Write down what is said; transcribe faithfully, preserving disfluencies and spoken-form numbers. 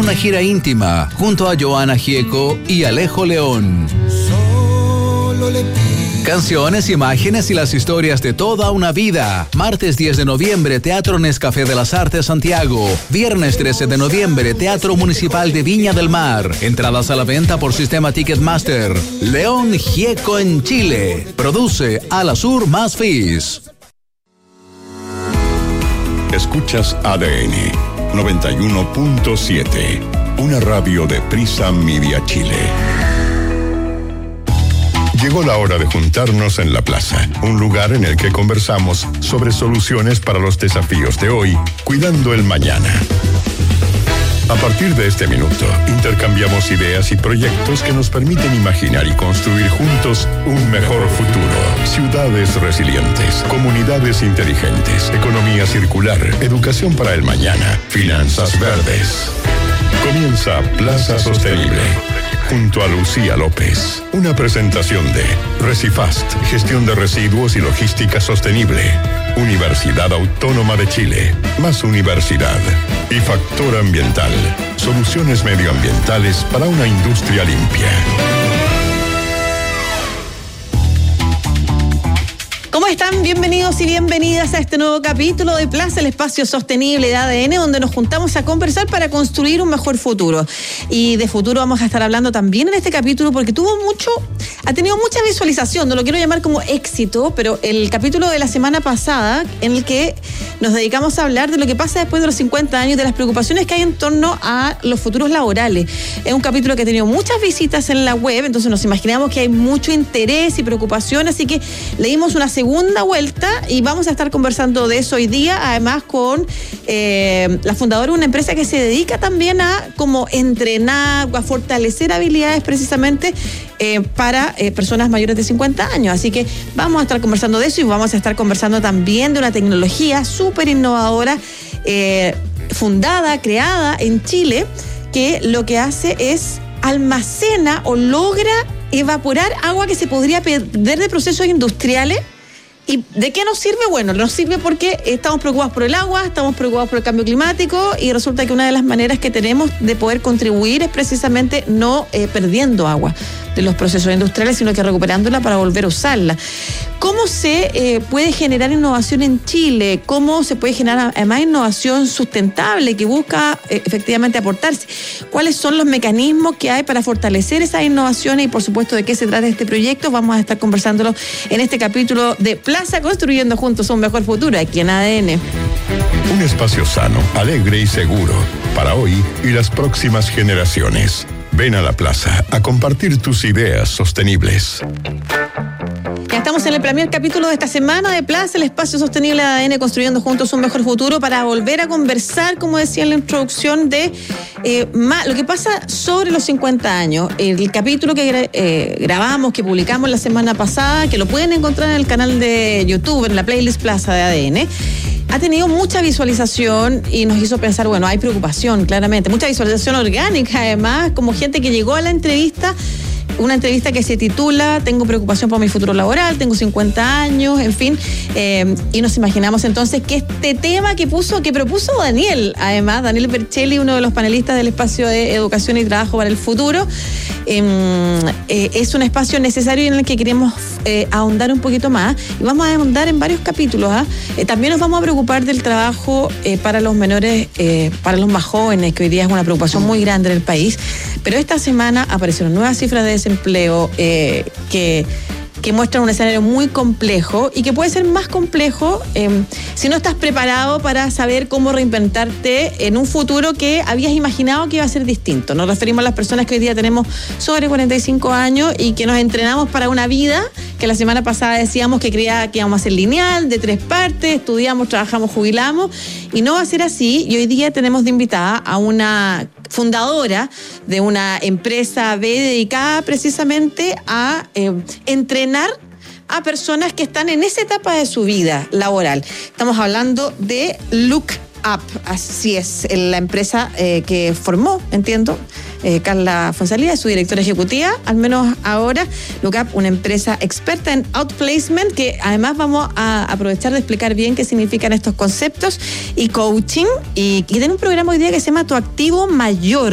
una gira íntima junto a Joana Gieco y Alejo León. Solo le pido Canciones, imágenes y las historias de toda una vida. Martes diez de noviembre, Teatro Nescafé de las Artes Santiago. Viernes trece de noviembre, Teatro Municipal de Viña del Mar. Entradas a la venta por sistema Ticketmaster. León Gieco en Chile. Produce Alasur más Fizz. Escuchas A D N noventa y uno punto siete, una radio de Prisa Media Chile. Llegó la hora de juntarnos en la plaza, un lugar en el que conversamos sobre soluciones para los desafíos de hoy, cuidando el mañana. A partir de este minuto, intercambiamos ideas y proyectos que nos permiten imaginar y construir juntos un mejor futuro. Ciudades resilientes, comunidades inteligentes, economía circular, educación para el mañana, finanzas verdes. Comienza Plaza Sostenible, junto a Lucía López. Una presentación de Recifast, gestión de residuos y logística sostenible. Universidad Autónoma de Chile, más universidad. Y Factor Ambiental, soluciones medioambientales para una industria limpia. ¿Cómo están? Bienvenidos y bienvenidas a este nuevo capítulo de Plaza, el espacio sostenible de A D N, donde nos juntamos a conversar para construir un mejor futuro. Y de futuro vamos a estar hablando también en este capítulo porque tuvo mucho, ha tenido mucha visualización, no lo quiero llamar como éxito, pero el capítulo de la semana pasada en el que nos dedicamos a hablar de lo que pasa después de los cincuenta años, de las preocupaciones que hay en torno a los futuros laborales. Es un capítulo que ha tenido muchas visitas en la web, entonces nos imaginamos que hay mucho interés y preocupación, así que le dimos una segunda vuelta y vamos a estar conversando de eso hoy día, además con eh, la fundadora de una empresa que se dedica también a como entrenar, a fortalecer habilidades precisamente eh, para eh, personas mayores de cincuenta años. Así que vamos a estar conversando de eso y vamos a estar conversando también de una tecnología súper innovadora, eh, fundada, creada en Chile, que lo que hace es almacena o logra evaporar agua que se podría perder de procesos industriales. ¿Y de qué nos sirve? Bueno, nos sirve porque estamos preocupados por el agua, estamos preocupados por el cambio climático y resulta que una de las maneras que tenemos de poder contribuir es precisamente no eh, perdiendo agua de los procesos industriales, sino que recuperándola para volver a usarla. ¿Cómo se eh, puede generar innovación en Chile? ¿Cómo se puede generar además innovación sustentable que busca eh, efectivamente aportarse? ¿Cuáles son los mecanismos que hay para fortalecer esas innovaciones? Y por supuesto, ¿de qué se trata este proyecto? Vamos a estar conversándolo en este capítulo de Plaza, construyendo juntos un mejor futuro aquí en A D N. Un espacio sano, alegre y seguro para hoy y las próximas generaciones. Ven a la plaza a compartir tus ideas sostenibles. Ya estamos en el primer capítulo de esta semana de Plaza, el espacio sostenible de A D N, construyendo juntos un mejor futuro, para volver a conversar, como decía en la introducción, de eh, más, lo que pasa sobre los cincuenta años. El capítulo que eh, grabamos, que publicamos la semana pasada, que lo pueden encontrar en el canal de YouTube, en la playlist Plaza de A D N, ha tenido mucha visualización y nos hizo pensar, bueno, hay preocupación, claramente, mucha visualización orgánica, además, como gente que llegó a la entrevista. Una entrevista que se titula Tengo preocupación por mi futuro laboral, tengo cincuenta años, en fin, eh, y nos imaginamos entonces que este tema que puso, que propuso Daniel, además, Daniel Berchelli, uno de los panelistas del espacio de Educación y Trabajo para el Futuro, eh, eh, es un espacio necesario en el que queremos eh, ahondar un poquito más, y vamos a ahondar en varios capítulos. ¿eh? Eh, también nos vamos a preocupar del trabajo eh, para los menores, eh, para los más jóvenes, que hoy día es una preocupación muy grande en el país, pero esta semana aparecieron nuevas cifras de desempleo eh, que, que muestran un escenario muy complejo y que puede ser más complejo eh, si no estás preparado para saber cómo reinventarte en un futuro que habías imaginado que iba a ser distinto. Nos referimos a las personas que hoy día tenemos sobre cuarenta y cinco años y que nos entrenamos para una vida que la semana pasada decíamos que creía que íbamos a ser lineal, de tres partes, estudiamos, trabajamos, jubilamos, y no va a ser así. Y hoy día tenemos de invitada a una fundadora de una empresa B dedicada precisamente a eh, entrenar a personas que están en esa etapa de su vida laboral. Estamos hablando de Look Up, así es, la empresa eh, que formó, entiendo, eh, Carla Fonsalía, es su directora ejecutiva, al menos ahora. Look Up, una empresa experta en outplacement, que además vamos a aprovechar de explicar bien qué significan estos conceptos, y coaching, y, y tiene un programa hoy día que se llama Tu Activo Mayor.